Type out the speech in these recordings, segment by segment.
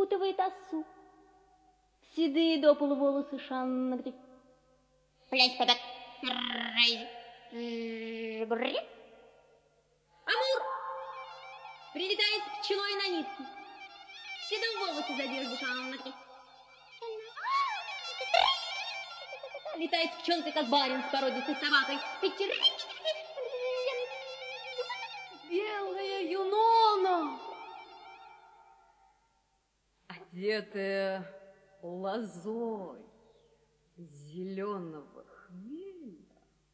укутывает осу. Седые до полу волосы шанны. Амур прилетает пчелой на нитке. Седые волосы задержит шанны. Летает пчелка, как барин с породистой собакой. Белая Юнона, одетая лозой зеленого хмеля,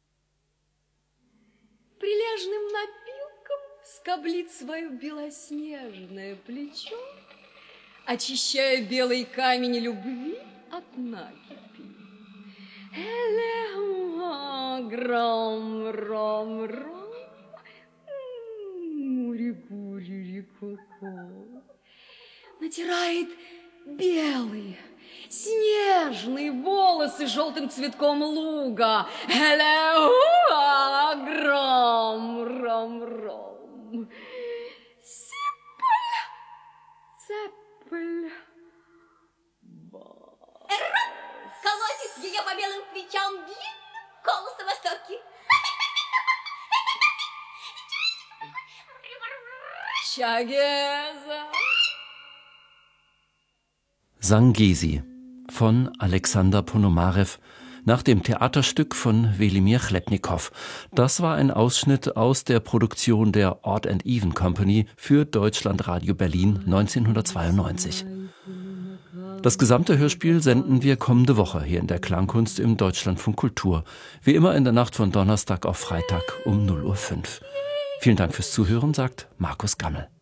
прилежным напилком скоблит свое белоснежное плечо, очищая белый камень любви от накипи. Гром-ром-ром, мури-гури-ри-ко-ко, натирает белые, снежные волосы желтым цветком луга. Гром-ром-ром, сипль, цепль, колосит ее по белым плечам длинным голосом восторги. Chagesa. Zangesi von Alexander Ponomarew nach dem Theaterstück von Welimir Chlepnikow. Das war ein Ausschnitt aus der Produktion der Odd and Even Company für Deutschlandradio Berlin 1992. Das gesamte Hörspiel senden wir kommende Woche hier in der Klangkunst im Deutschlandfunk Kultur. Wie immer in der Nacht von Donnerstag auf Freitag um 0:05 Uhr. Vielen Dank fürs Zuhören, sagt Markus Gammel.